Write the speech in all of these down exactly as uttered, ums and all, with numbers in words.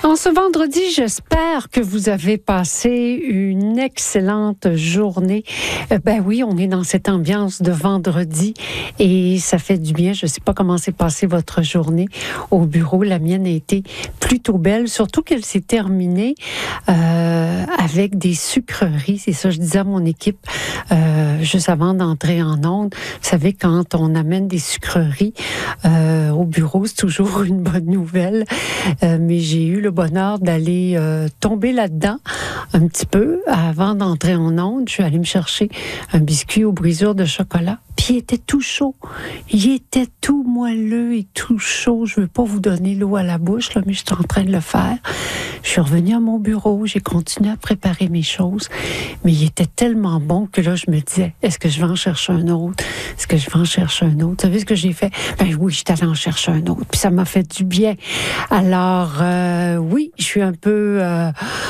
En ce vendredi, j'espère que vous avez passé une excellente journée. Euh, ben oui, on est dans cette ambiance de vendredi et ça fait du bien. Je ne sais pas comment s'est passée votre journée au bureau. La mienne a été plutôt belle, surtout qu'elle s'est terminée euh, avec des sucreries. C'est ça, je disais à mon équipe euh, juste avant d'entrer en onde. Vous savez, quand on amène des sucreries euh, au bureau, c'est toujours une bonne nouvelle. Euh, mais j'ai eu le bonheur d'aller euh, tomber là-dedans un petit peu avant d'entrer en onde. Je suis allée me chercher un biscuit aux brisures de chocolat. Puis il était tout chaud. Il était tout moelleux et tout chaud. Je ne veux pas vous donner l'eau à la bouche, là, mais je suis en train de le faire. Je suis revenue à mon bureau. J'ai continué à préparer mes choses. Mais il était tellement bon que là, je me disais, est-ce que je vais en chercher un autre? Est-ce que je vais en chercher un autre? Vous savez ce que j'ai fait? Ben oui, je suis allée en chercher un autre. Puis ça m'a fait du bien. Alors, euh, oui, je suis un peu... Euh,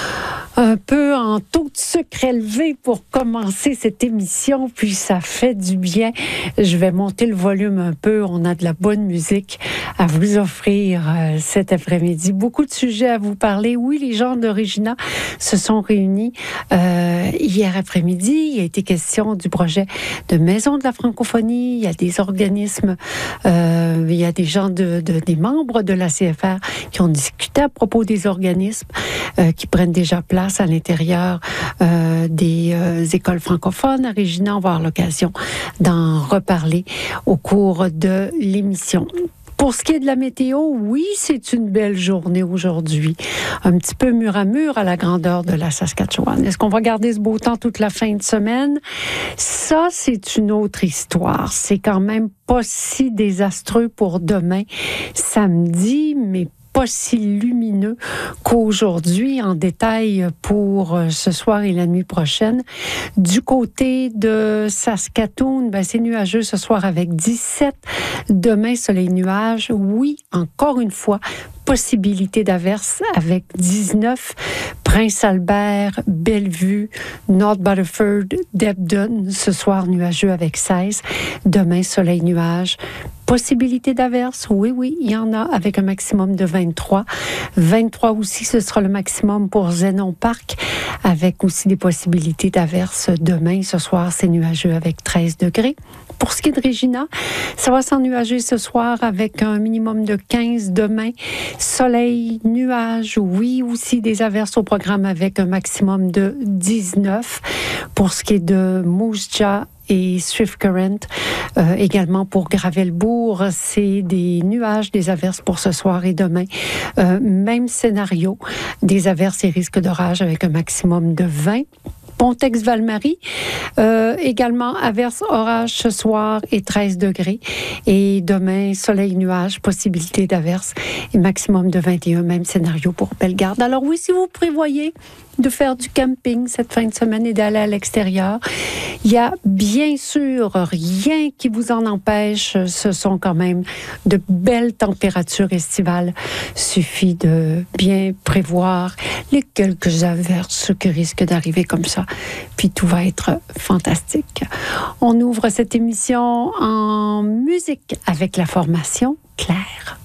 un peu en taux de sucre élevé pour commencer cette émission, puis ça fait du bien. Je vais monter le volume un peu. On a de la bonne musique à vous offrir euh, cet après-midi. Beaucoup de sujets à vous parler. Oui, les gens d'Origina se sont réunis euh, hier après-midi. Il a été question du projet de Maison de la francophonie. Il y a des organismes, euh, il y a des gens, de, de, des membres de la C F R qui ont discuté à propos des organismes euh, qui prennent déjà place à l'intérieur euh, des euh, écoles francophones. À Regina, on va avoir l'occasion d'en reparler au cours de l'émission. Pour ce qui est de la météo, oui, c'est une belle journée aujourd'hui. Un petit peu mur à mur à la grandeur de la Saskatchewan. Est-ce qu'on va garder ce beau temps toute la fin de semaine? Ça, c'est une autre histoire. C'est quand même pas si désastreux pour demain, samedi, mais pas si lumineux qu'aujourd'hui. En détail pour ce soir et la nuit prochaine. Du côté de Saskatoon, ben c'est nuageux ce soir avec dix-sept. Demain, soleil-nuage. Oui, encore une fois, possibilité d'averse avec dix-neuf. Prince-Albert, Bellevue, North Battleford, Debden. Ce soir, nuageux avec seize. Demain, soleil-nuage. Possibilité d'averse, oui, oui, il y en a avec un maximum de vingt-trois. vingt-trois aussi, ce sera le maximum pour Zenon Park, avec aussi des possibilités d'averse demain. Ce soir, c'est nuageux avec treize degrés. Pour ce qui est de Regina, ça va s'ennuager ce soir avec un minimum de quinze demain. Soleil, nuages, oui, aussi des averses au programme avec un maximum de dix-neuf. Pour ce qui est de Moose Jaw et Swift Current, euh, également pour Gravelbourg, c'est des nuages, des averses pour ce soir et demain. Euh, même scénario, des averses et risques d'orage avec un maximum de vingt. Pontex-Val-Marie, euh, également averse orage ce soir et treize degrés. Et demain, soleil, nuage, possibilité d'averse et maximum de vingt et un, même scénario pour Bellegarde. Alors oui, si vous prévoyez de faire du camping cette fin de semaine et d'aller à l'extérieur, il y a bien sûr rien qui vous en empêche. Ce sont quand même de belles températures estivales. Suffit de bien prévoir les quelques averses qui risquent d'arriver comme ça. Puis tout va être fantastique. On ouvre cette émission en musique avec la formation Claire.